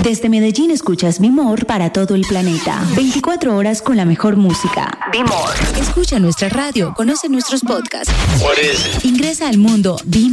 Desde Medellín escuchas Bimor para todo el planeta. 24 horas con la mejor música. Bimor. Escucha nuestra radio, conoce nuestros podcasts. Ingresa al mundo